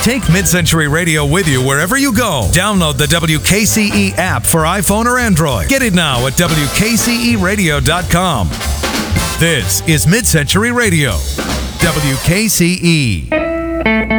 Take Mid-Century Radio with you wherever you go. Download the WKCE app for iPhone or Android. Get it now at WKCEradio.com. This is Mid-Century Radio, WKCE.